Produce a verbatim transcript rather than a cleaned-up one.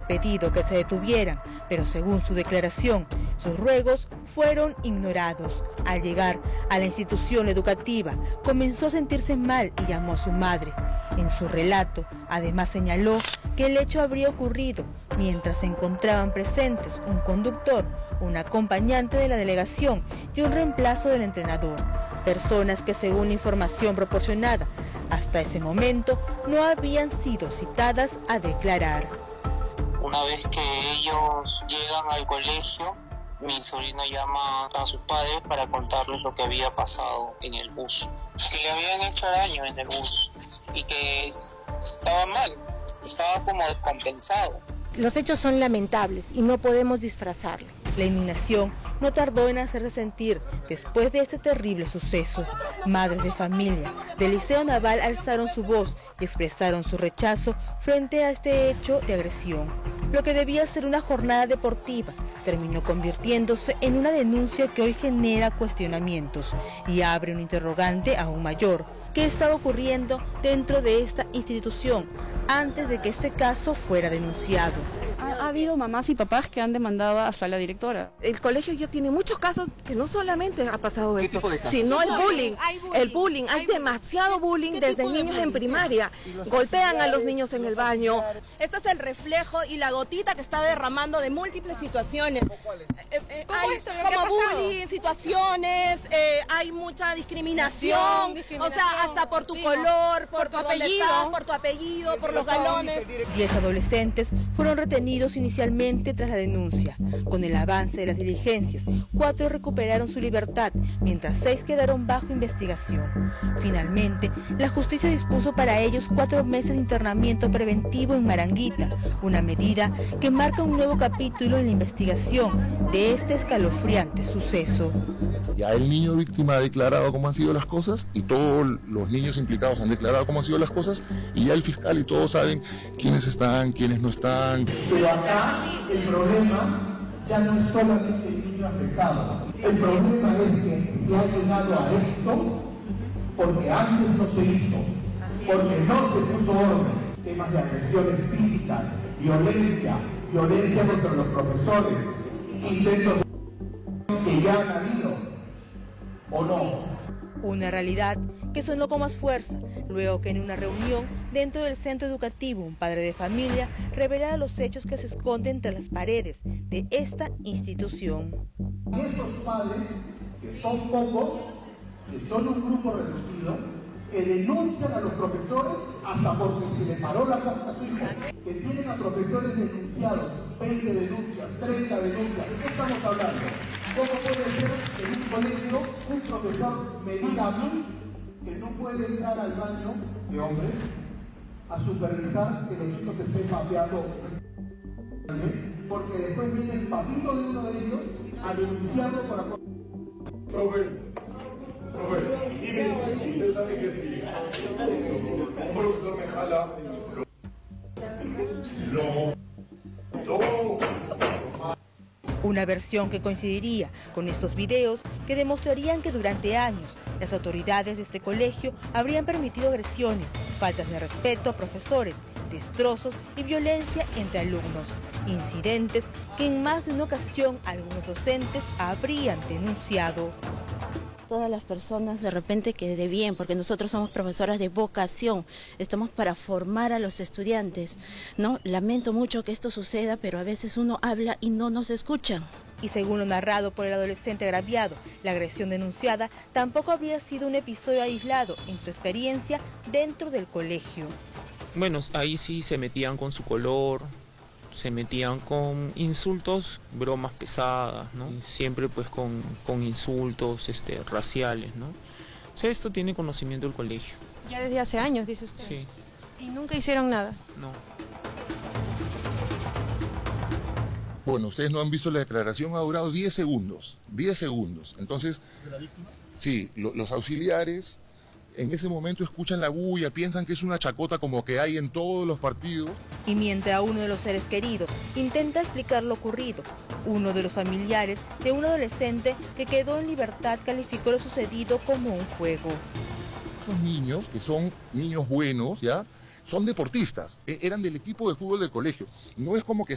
pedido que se detuvieran, pero según su declaración, sus ruegos fueron ignorados. Al llegar a la institución educativa, comenzó a sentirse mal y llamó a su madre. En su relato, además señaló que el hecho habría ocurrido mientras se encontraban presentes un conductor, un acompañante de la delegación y un reemplazo del entrenador. Personas que, según la información proporcionada, hasta ese momento no habían sido citadas a declarar. Una vez que ellos llegan al colegio, mi sobrina llama a sus padres para contarles lo que había pasado en el bus. Que le habían hecho daño en el bus y que estaba mal, estaba como descompensado. Los hechos son lamentables y no podemos disfrazarlo. La indignación no tardó en hacerse sentir después de este terrible suceso. Madres de familia del Liceo Naval alzaron su voz y expresaron su rechazo frente a este hecho de agresión. Lo que debía ser una jornada deportiva terminó convirtiéndose en una denuncia que hoy genera cuestionamientos y abre un interrogante aún mayor. ¿Qué estaba ocurriendo dentro de esta institución antes de que este caso fuera denunciado? Ha, ha habido mamás y papás que han demandado hasta la directora. El colegio ya tiene muchos casos que no solamente ha pasado esto, sino el bullying. bullying. El bullying, hay, hay demasiado bullying desde niños en primaria. Golpean a los niños en el baño. Este es el reflejo y la gotita que está derramando de múltiples situaciones. Eh, eh, hay, esto, como bullying, situaciones, eh, hay mucha discriminación, discriminación, o sea, hasta por tu sí, color, por, por tu apellido, estás, por tu apellido, por los galones. Diez adolescentes fueron retenidos inicialmente tras la denuncia. Con el avance de las diligencias, cuatro recuperaron su libertad, mientras seis quedaron bajo investigación. Finalmente, la justicia dispuso para ellos cuatro meses de internamiento preventivo en Maranguita, una medida que marca un nuevo capítulo en la investigación de este escalofriante suceso. Ya el niño víctima ha declarado cómo han sido las cosas y todos los niños implicados han declarado cómo han sido las cosas y ya el fiscal y todos saben quiénes están, quiénes no están. Pero acá el problema ya no es solamente el niño afectado. El problema es que se ha llegado a esto porque antes no se hizo, porque no se puso orden. Temas de agresiones físicas, violencia, violencia contra los profesores, intentos que ya han habido, ¿o no? Una realidad que sonó con más fuerza luego que en una reunión dentro del centro educativo un padre de familia revelara los hechos que se esconden tras las paredes de esta institución. Y estos padres, que son pocos, que son un grupo reducido, que denuncian a los profesores hasta porque se le paró la boca a su hijo, que tienen a profesores denunciados, veinte denuncias, treinta denuncias. ¿De qué estamos hablando? ¿Cómo puede ser que en un colegio un profesor me diga a mí que no puede entrar al baño de hombres a supervisar que los chicos estén mapeando? Porque después viene el papito de uno de ellos a denunciarlo por acoso. Profe, profe, y usted sabe que si un profesor me jala, no, no. Una versión que coincidiría con estos videos que demostrarían que durante años las autoridades de este colegio habrían permitido agresiones, faltas de respeto a profesores, destrozos y violencia entre alumnos, incidentes que en más de una ocasión algunos docentes habrían denunciado. Todas las personas de repente que de bien, porque nosotros somos profesoras de vocación, estamos para formar a los estudiantes, ¿no? Lamento mucho que esto suceda, pero a veces uno habla y no nos escuchan. Y según lo narrado por el adolescente agraviado, la agresión denunciada tampoco habría sido un episodio aislado en su experiencia dentro del colegio. Bueno, ahí sí se metían con su color, se metían con insultos, bromas pesadas, ¿no? Siempre pues con, con insultos este, raciales, ¿no? O sea, esto tiene conocimiento el colegio. Ya desde hace años, dice usted. Sí. ¿Y nunca hicieron nada? No. Bueno, ustedes no han visto la declaración, ha durado diez segundos, diez segundos. Entonces, sí, lo, los auxiliares en ese momento escuchan la bulla, piensan que es una chacota como que hay en todos los partidos. Y mientras uno de los seres queridos intenta explicar lo ocurrido, uno de los familiares de un adolescente que quedó en libertad calificó lo sucedido como un juego. Esos niños, que son niños buenos, ¿ya? Son deportistas, eran del equipo de fútbol del colegio. No es como que